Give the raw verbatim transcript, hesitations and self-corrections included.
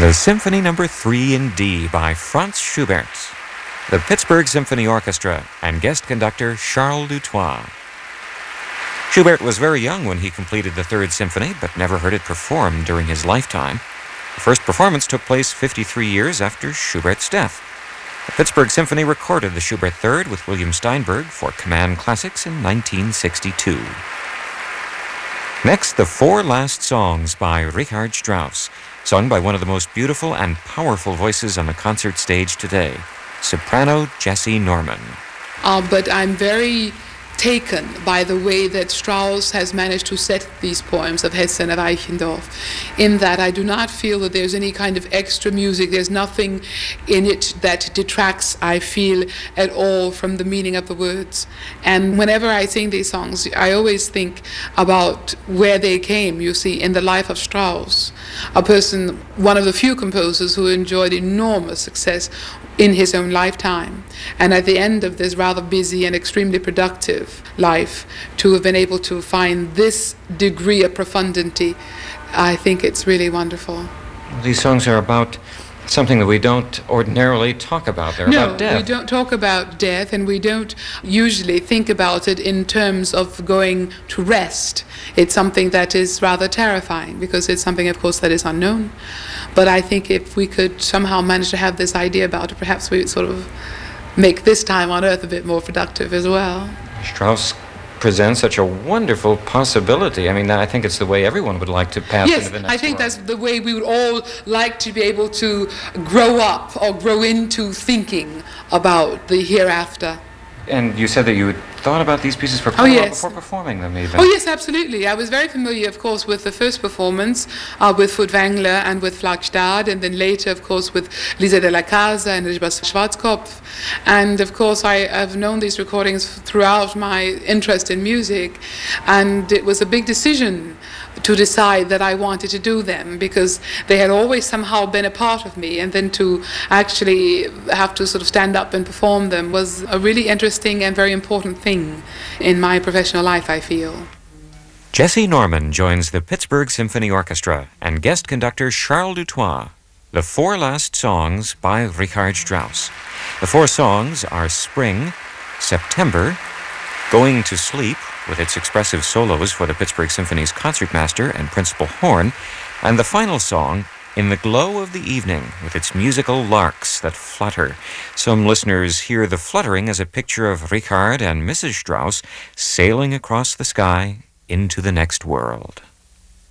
The Symphony Number three in D by Franz Schubert, the Pittsburgh Symphony Orchestra, and guest conductor Charles Dutoit. Schubert was very young when he completed the Third Symphony, but never heard it performed during his lifetime. The first performance took place fifty-three years after Schubert's death. The Pittsburgh Symphony recorded the Schubert Third with William Steinberg for Command Classics in nineteen sixty-two. Next, the Four Last Songs by Richard Strauss, sung by one of the most beautiful and powerful voices on the concert stage today, soprano Jessye Norman. Uh, but I'm very taken by the way that Strauss has managed to set these poems of Hesse and of Eichendorff, in that I do not feel that there's any kind of extra music. There's nothing in it that detracts, I feel, at all from the meaning of the words. And whenever I sing these songs, I always think about where they came, you see, in the life of Strauss, a person, one of the few composers who enjoyed enormous success in his own lifetime, and at the end of this rather busy and extremely productive life, to have been able to find this degree of profundity, I think it's really wonderful. These songs are about something that we don't ordinarily talk about. They're no, about death. We don't talk about death, and we don't usually think about it in terms of going to rest. It's something that is rather terrifying, because it's something, of course, that is unknown. But I think if we could somehow manage to have this idea about it, perhaps we would sort of make this time on Earth a bit more productive as well. Strauss presents such a wonderful possibility. I mean, I think it's the way everyone would like to pass yes, into the next I think world. That's the way we would all like to be able to grow up or grow into thinking about the hereafter. And you said that you had thought about these pieces for quite oh, a while yes. before performing them, even. Oh, yes, absolutely. I was very familiar, of course, with the first performance uh, with Furtwängler and with Flagstad, and then later, of course, with Lisa de la Casa and Elizabeth Schwarzkopf. And, of course, I have known these recordings throughout my interest in music, and it was a big decision to decide that I wanted to do them, because they had always somehow been a part of me, and then to actually have to sort of stand up and perform them was a really interesting and very important thing in my professional life, I feel. Jessye Norman joins the Pittsburgh Symphony Orchestra and guest conductor Charles Dutoit. The Four Last Songs by Richard Strauss. The four songs are Spring, September, Going to Sleep, with its expressive solos for the Pittsburgh Symphony's concertmaster and principal horn, and the final song, In the Glow of the Evening, with its musical larks that flutter. Some listeners hear the fluttering as a picture of Richard and Missus Strauss sailing across the sky into the next world.